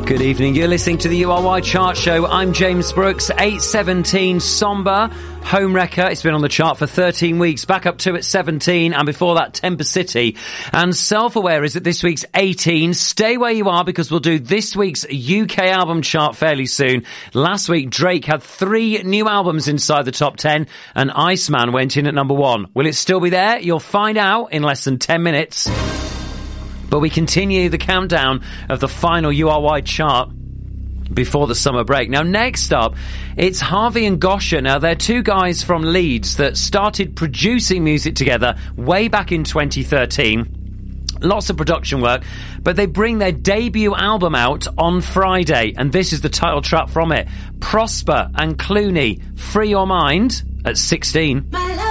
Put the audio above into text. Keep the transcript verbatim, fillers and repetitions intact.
Good evening. You're listening to the U R Y Chart Show. I'm James Brooks. eight seventeen, Somber, Home Wrecker. It's been on the chart for thirteen weeks. Back up to at seventeen. And before that, Temper City. And Self-Aware is at this week's eighteen. Stay where you are because we'll do this week's U K album chart fairly soon. Last week, Drake had three new albums inside the top ten. And Iceman went in at number one. Will it still be there? You'll find out in less than ten minutes. But we continue the countdown of the final U R Y chart before the summer break. Now, next up, it's Harvey and Gosha. Now, they're two guys from Leeds that started producing music together way back in twenty thirteen. Lots of production work, but they bring their debut album out on Friday, and this is the title track from it. Prosper and Clooney, Free Your Mind, at sixteen. My